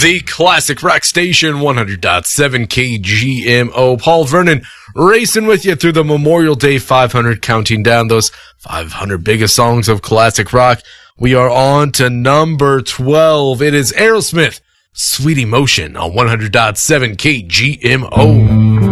the Classic Rock Station, 100.7 KGMO. Paul Vernon racing with you through the Memorial Day 500, counting down those 500 biggest songs of classic rock. We are on to number 12. It is Aerosmith, Sweet Emotion on 100.7 KGMO.